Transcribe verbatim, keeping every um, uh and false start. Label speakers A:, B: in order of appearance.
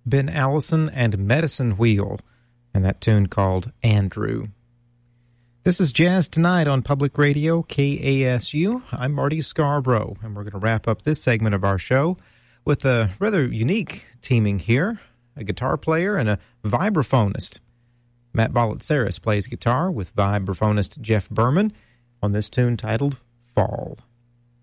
A: Ben Allison and Medicine Wheel, and that tune called Andrew. This is Jazz Tonight on Public Radio, K A S U. I'm Marty Scarborough, and we're going to wrap up this segment of our show with a rather unique teaming here, a guitar player and a vibraphonist. Matt Balatsaris plays guitar with vibraphonist Jeff Berman on this tune titled Fall.